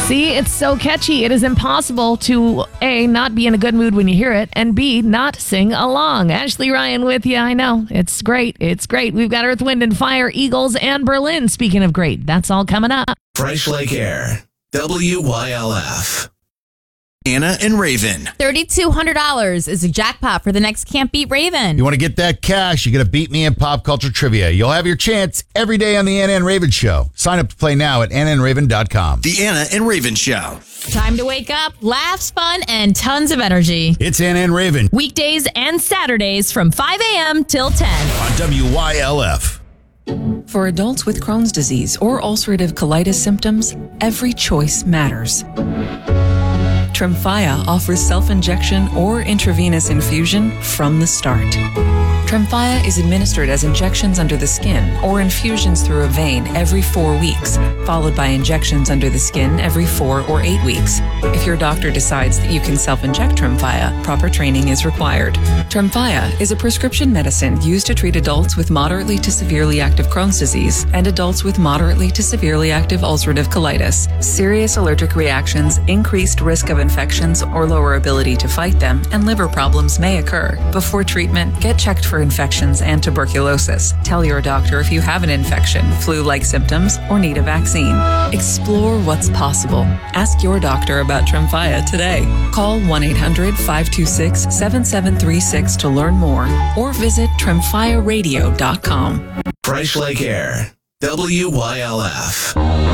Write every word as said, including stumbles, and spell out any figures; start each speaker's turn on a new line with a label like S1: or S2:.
S1: See, it's so catchy. It is impossible to, A, not be in a good mood when you hear it, and B, not sing along. Ashley Ryan with you. I know. It's great. It's great. We've got Earth, Wind, and Fire, Eagles, and Berlin. Speaking of great, that's all coming up.
S2: Fresh Lake Air, W Y L F. Anna and Raven.
S3: three thousand two hundred dollars is a jackpot for the next Can't Beat Raven.
S4: You want to get that cash, you got to beat me in pop culture trivia. You'll have your chance every day on the Anna and Raven Show. Sign up to play now at anna and raven dot com.
S2: The Anna and Raven Show.
S3: Time to wake up, laughs, fun, and tons of energy.
S4: It's Anna and Raven.
S3: Weekdays and Saturdays from five a.m. till ten.
S4: On W Y L F.
S5: For adults with Crohn's disease or ulcerative colitis symptoms, every choice matters. Tremfya offers self-injection or intravenous infusion from the start. Tremfya is administered as injections under the skin or infusions through a vein every four weeks, followed by injections under the skin every four or eight weeks. If your doctor decides that you can self-inject Tremfya, proper training is required. Tremfya is a prescription medicine used to treat adults with moderately to severely active Crohn's disease and adults with moderately to severely active ulcerative colitis. Serious allergic reactions, increased risk of infections or lower ability to fight them, and liver problems may occur. Before treatment, get checked for infections and tuberculosis. Tell your doctor if you have an infection, flu-like symptoms, or need a vaccine. Explore what's possible. Ask your doctor about Tremfya today. Call one eight hundred five two six seven seven three six to learn more or visit tremfya radio dot com.
S2: Fresh Lake Air, W Y L F.